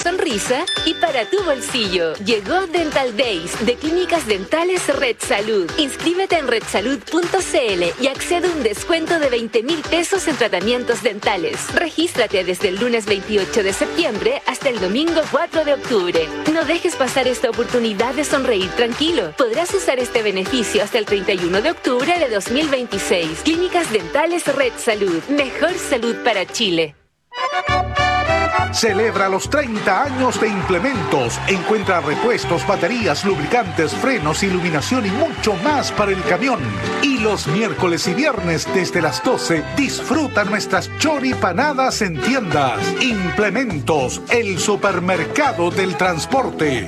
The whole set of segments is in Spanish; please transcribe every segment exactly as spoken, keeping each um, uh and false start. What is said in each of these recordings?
sonrisa y para tu bolsillo. Llegó Dental Days de Clínicas Dentales Red Salud. Inscríbete en red salud punto c l y accede a un descuento de veinte mil pesos en tratamientos dentales. Regístrate desde el lunes veintiocho de septiembre hasta el domingo cuatro de octubre. No dejes pasar esta oportunidad de sonreír tranquilo. Podrás usar este beneficio hasta el treinta y uno de octubre de dos mil veintiséis. Clínicas Dentales Red Salud. Mejor salud para Chile. Celebra los treinta años de Implementos. Encuentra repuestos, baterías, lubricantes, frenos, iluminación y mucho más para el camión. Y los miércoles y viernes desde las doce, disfruta nuestras choripanadas en tiendas. Implementos, el supermercado del transporte.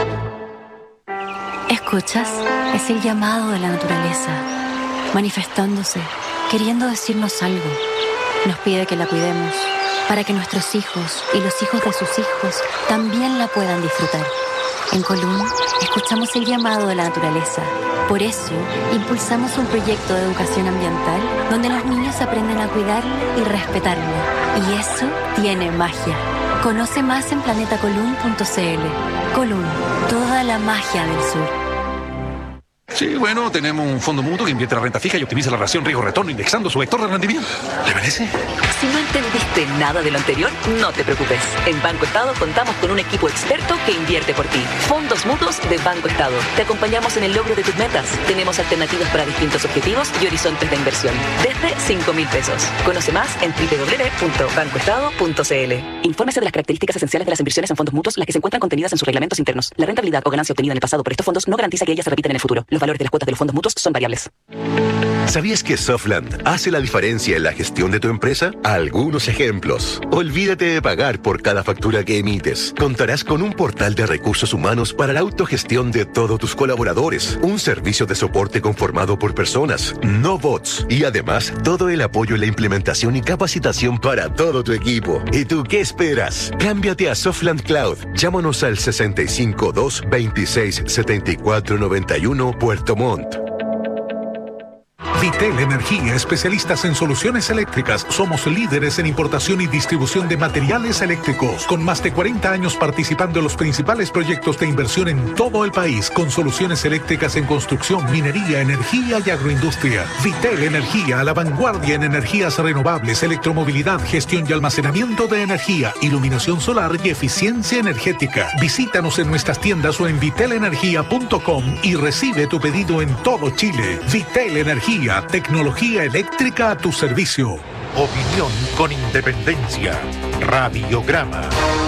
¿Escuchas? Es el llamado de la naturaleza, manifestándose, queriendo decirnos algo. Nos pide que la cuidemos, para que nuestros hijos y los hijos de sus hijos también la puedan disfrutar. En Colún, escuchamos el llamado de la naturaleza. Por eso, impulsamos un proyecto de educación ambiental donde los niños aprenden a cuidarla y respetarla. Y eso tiene magia. Conoce más en planeta colún punto c l. Colún, toda la magia del sur. Sí, bueno, tenemos un fondo mutuo que invierte la renta fija y optimiza la relación riesgo-retorno indexando su vector de rendimiento. ¿Le parece? Si no entendiste nada de lo anterior, no te preocupes. En Banco Estado contamos con un equipo experto que invierte por ti. Fondos mutuos de Banco Estado. Te acompañamos en el logro de tus metas. Tenemos alternativas para distintos objetivos y horizontes de inversión. Desde cinco mil pesos. Conoce más en doble u doble u doble u punto banco estado punto c l. Infórmese de las características esenciales de las inversiones en fondos mutuos, las que se encuentran contenidas en sus reglamentos internos. La rentabilidad o ganancia obtenida en el pasado por estos fondos no garantiza que ellas se repitan en el futuro. Los valores de las cuotas de los fondos mutuos son variables. ¿Sabías que Softland hace la diferencia en la gestión de tu empresa? Algunos ejemplos. Olvídate de pagar por cada factura que emites. Contarás con un portal de recursos humanos para la autogestión de todos tus colaboradores. Un servicio de soporte conformado por personas, no bots. Y además, todo el apoyo en la implementación y capacitación para todo tu equipo. ¿Y tú qué esperas? Cámbiate a Softland Cloud. Llámanos al sesenta y cinco dos, veintiséis, setenta y cuatro noventa y uno Puerto Montt. Vitel Energía, especialistas en soluciones eléctricas. Somos líderes en importación y distribución de materiales eléctricos, con más de cuarenta años participando en los principales proyectos de inversión en todo el país, con soluciones eléctricas en construcción, minería, energía y agroindustria. Vitel Energía, a la vanguardia en energías renovables, electromovilidad, gestión y almacenamiento de energía, iluminación solar y eficiencia energética. Visítanos en nuestras tiendas o en vitel energía punto com y recibe tu pedido en todo Chile. Vitel Energía, tecnología eléctrica a tu servicio. Opinión con independencia. Radiograma.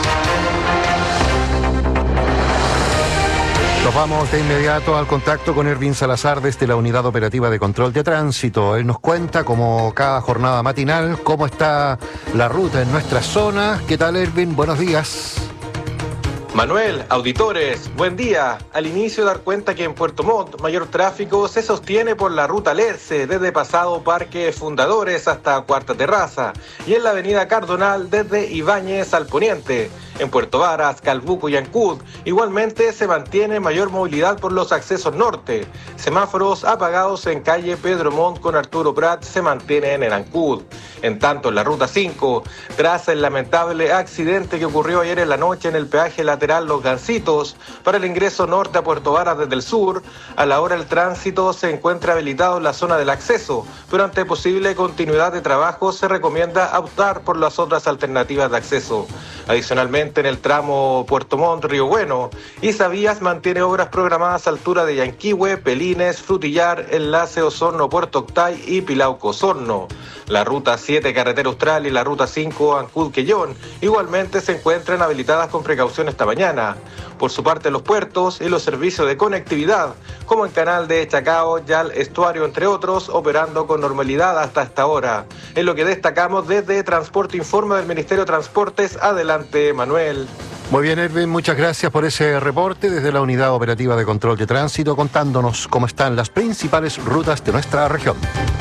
Nos vamos de inmediato al contacto con Erwin Salazar desde la Unidad Operativa de Control de Tránsito. Él nos cuenta, como cada jornada matinal, cómo está la ruta en nuestra zona. ¿Qué tal, Erwin? Buenos días. Manuel, auditores, buen día. Al inicio dar cuenta que en Puerto Montt mayor tráfico se sostiene por la ruta Lerce desde Pasado Parque Fundadores hasta Cuarta Terraza y en la avenida Cardonal desde Ibáñez al poniente. En Puerto Varas, Calbuco y Ancud igualmente se mantiene mayor movilidad por los accesos norte. Semáforos apagados en calle Pedro Montt con Arturo Prat se mantienen en Ancud. En tanto, en la ruta cinco, tras el lamentable accidente que ocurrió ayer en la noche en el peaje lateral Los Gancitos, para el ingreso norte a Puerto Varas desde el sur, a la hora el tránsito se encuentra habilitado en la zona del acceso, pero ante posible continuidad de trabajo se recomienda optar por las otras alternativas de acceso. Adicionalmente, en el tramo Puerto Montt, Río Bueno, Isavías mantiene obras programadas a altura de Yanquihue, Pelines, Frutillar, Enlace Osorno, Puerto Octay y Pilauco Osorno. La ruta siete, Carretera Austral, y la ruta cinco, Ancud-Quellón, igualmente se encuentran habilitadas con precaución esta mañana. Por su parte, los puertos y los servicios de conectividad, como el canal de Chacao, Yal, Estuario, entre otros, operando con normalidad hasta esta hora. Es lo que destacamos desde Transporte Informa del Ministerio de Transportes. Adelante, Manuel. Muy bien, Erwin, muchas gracias por ese reporte desde la Unidad Operativa de Control de Tránsito, contándonos cómo están las principales rutas de nuestra región.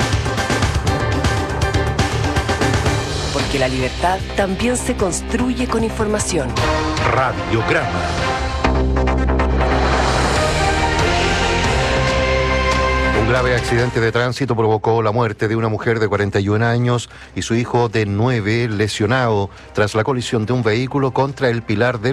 Porque la libertad también se construye con información. Radiograma. Un grave accidente de tránsito provocó la muerte de una mujer de cuarenta y un años y su hijo de nueve lesionado tras la colisión de un vehículo contra el pilar del